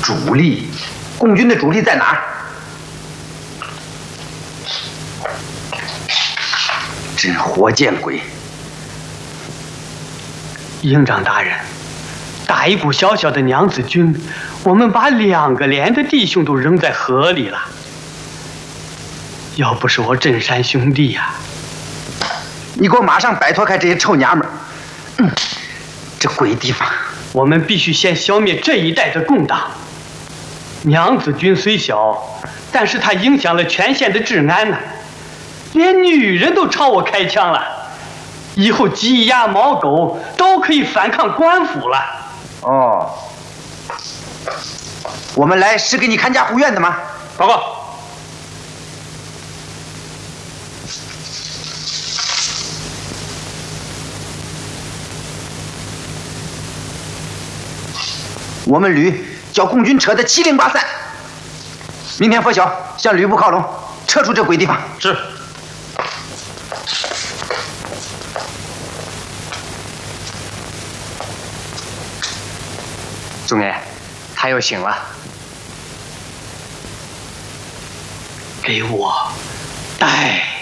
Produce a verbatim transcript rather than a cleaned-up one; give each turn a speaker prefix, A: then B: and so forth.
A: 主力，共军的主力在哪儿？真活见鬼！
B: 营长大人，打一股小小的娘子军，我们把两个连的弟兄都扔在河里了。要不是我镇山兄弟呀、
A: 啊，你给我马上摆脱开这些臭娘们儿！嗯，这鬼地方！
B: 我们必须先消灭这一带的共党。娘子军虽小，但是它影响了全县的治安呢、啊，连女人都朝我开枪了。以后鸡鸭猫狗都可以反抗官府了。
A: 哦，我们来是给你看家护院的吗？
B: 报告。
A: 我们旅叫共军扯得七零八散，明天拂晓向旅部靠拢，撤出这鬼地方。
B: 是。
C: 总爷，他又醒了。
B: 给我带。